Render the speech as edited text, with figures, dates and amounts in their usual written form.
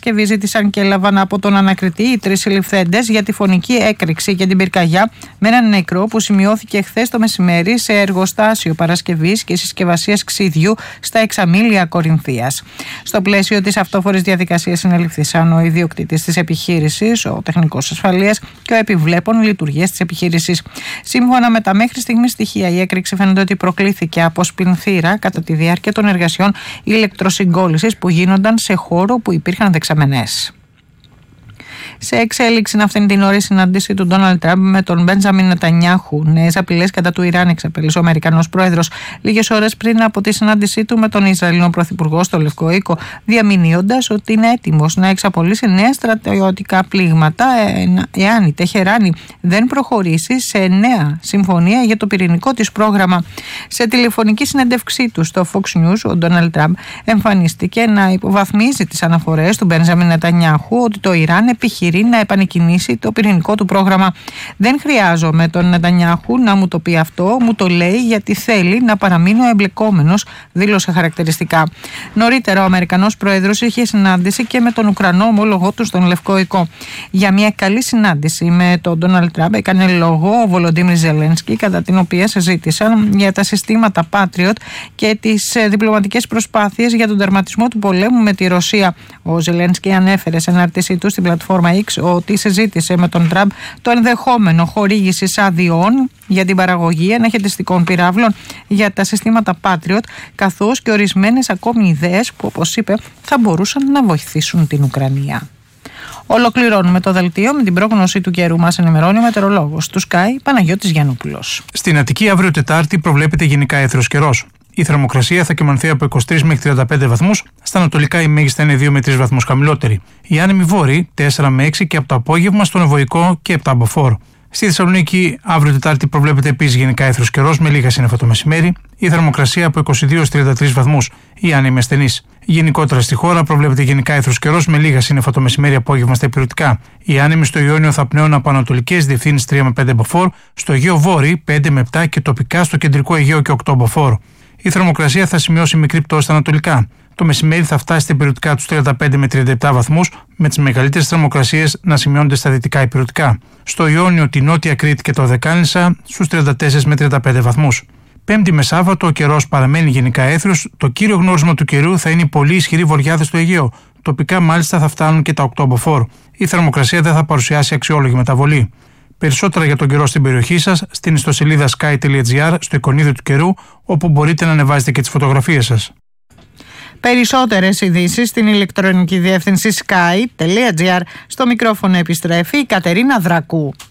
Παρασκευή ζήτησαν και έλαβαν από τον ανακριτή οι 3 συλληφθέντες για τη φωνική έκρηξη και την πυρκαγιά με έναν νεκρό που σημειώθηκε χθες το μεσημέρι σε εργοστάσιο παρασκευής και συσκευασίας ξύδιου στα Εξαμήλια Κορινθίας. Στο πλαίσιο της αυτόφορης διαδικασίας συνελήφθησαν ο ιδιοκτήτης της επιχείρησης, ο τεχνικός ασφαλείας και ο επιβλέπων λειτουργίας της επιχείρησης. Σύμφωνα με τα μέχρι στιγμής στοιχεία, η έκρηξη φαίνεται ότι προκλήθηκε από σπινθήρα κατά τη διάρκεια των εργασιών ηλεκτροσυγκόλλησης που γίνονταν σε χώρο που υπήρχαν δεξαμενές. Σε εξέλιξη αυτήν την ώρα η συνάντηση του Ντόναλντ Τραμπ με τον Μπέντζαμιν Νετανιάχου. Νέες απειλές κατά του Ιράν εξαπέλυσε ο Αμερικανός πρόεδρος λίγες ώρες πριν από τη συνάντησή του με τον Ισραηλινό πρωθυπουργό στο Λευκό Οίκο, διαμηνύοντας ότι είναι έτοιμος να εξαπολύσει νέα στρατιωτικά πλήγματα εάν η Τεχεράνη δεν προχωρήσει σε νέα συμφωνία για το πυρηνικό της πρόγραμμα. Σε τηλεφωνική συνέντευξή του στο Fox News, ο Ντόναλντ Τραμπ εμφανίστηκε να υποβαθμίζει τις αναφορές του Μπέντζαμιν Νετανιάχου ότι το Ιράν επιχειρεί να επανεκκινήσει το πυρηνικό του πρόγραμμα. Δεν χρειάζομαι τον Νετανιάχου να μου το πει αυτό, μου το λέει γιατί θέλει να παραμείνω εμπλεκόμενος, δήλωσε χαρακτηριστικά. Νωρίτερα, ο Αμερικανός πρόεδρος είχε συνάντηση και με τον Ουκρανό ομόλογό του στον Λευκό Οίκο. Για μια καλή συνάντηση με τον Ντόναλντ Τραμπ έκανε λόγο ο Βολοντίμιρ Ζελένσκι, κατά την οποία συζήτησαν για τα συστήματα Patriot και τις διπλωματικές προσπάθειες για τον τερματισμό του πολέμου με τη Ρωσία. Ο Ζελένσκι ανέφερε σε ανάρτησή του στην πλατφόρμα X ότι συζήτησε με τον Τραμπ το ενδεχόμενο χορήγησης αδειών για την παραγωγή αναχαιτιστικών πυράβλων για τα συστήματα Patriot, καθώς και ορισμένες ακόμη ιδέες που, όπως είπε, θα μπορούσαν να βοηθήσουν την Ουκρανία. Ολοκληρώνουμε το δελτίο με την πρόγνωση του καιρού. Μας ενημερώνει ο μετεωρολόγος του Sky, Παναγιώτης Γιαννόπουλος. Στην Αττική αύριο Τετάρτη προβλέπεται γενικά έθρος καιρός. Η θερμοκρασία θα κυμανθεί από 23 μέχρι 35 βαθμούς, στα ανατολικά η μέγιστα είναι 2 με 3 βαθμούς χαμηλότερη. Οι άνεμοι βόρειοι 4 με 6 και από το απόγευμα στον Ευωικό και από το Αμποφόρ. Στη Θεσσαλονίκη αύριο Τετάρτη προβλέπεται επίσης γενικά έθρος καιρός με λίγα σύννεφα το μεσημέρι. Η θερμοκρασία από 22-33 βαθμούς, οι άνεμοι ασθενείς. Γενικότερα στη χώρα προβλέπεται γενικά έθρος καιρός με λίγα σύννεφα το μεσημέρι απόγευμα στα ηπειρωτικά. Οι άνεμοι στο Ιόνιο θα πνέουν από ανατολικές διευθύνσεις 3 με 5 μποφόρ, στο Αιγαίο Βόρειο 5 με 7 και τοπικά στο κεντρικό Αιγαίο και 8 μποφόρ. Η θερμοκρασία θα σημειώσει μικρή πτώση στα ανατολικά. Το μεσημέρι θα φτάσει στα ηπειρωτικά τους 35 με 37 βαθμούς, με τις μεγαλύτερες θερμοκρασίες να σημειώνονται στα δυτικά ηπειρωτικά. Στο Ιόνιο, τη Νότια Κρήτη και το Δεκάλινσα στους 34 με 35 βαθμούς. Πέμπτη με Σάββατο ο καιρός παραμένει γενικά έθριος. Το κύριο γνώρισμα του καιρού θα είναι οι πολύ ισχυροί βοριάδες στο Αιγαίο. Τοπικά μάλιστα θα φτάνουν και τα 8 μποφόρ. Η θερμοκρασία δεν θα παρουσιάσει αξιόλογη μεταβολή. Περισσότερα για τον καιρό στην περιοχή σας στην ιστοσελίδα sky.gr, στο εικονίδιο του καιρού, όπου μπορείτε να ανεβάζετε και τις φωτογραφίες σας. Περισσότερες ειδήσεις στην ηλεκτρονική διεύθυνση sky.gr. Στο μικρόφωνο επιστρέφει η Κατερίνα Δρακού.